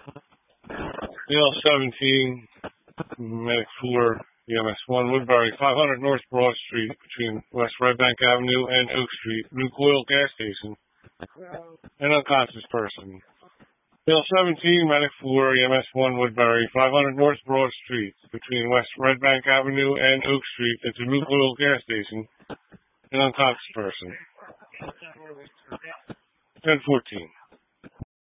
Dale 17, Medic 4, EMS 1, Woodbury, 500 North Broad Street, between West Red Bank Avenue and Oak Street, Nuke Oil gas station. An unconscious person. Dale 17, Medic 4, EMS 1, Woodbury, 500 North Broad Street, between West Red Bank Avenue and Oak Street, at the Nuke Oil gas station. An unconscious person. 1014.